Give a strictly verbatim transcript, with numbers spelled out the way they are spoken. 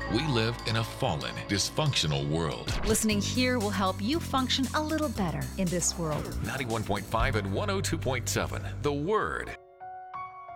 We live in a fallen, dysfunctional world. Listening here will help you function a little better in this world. ninety-one point five and one oh two point seven, The Word.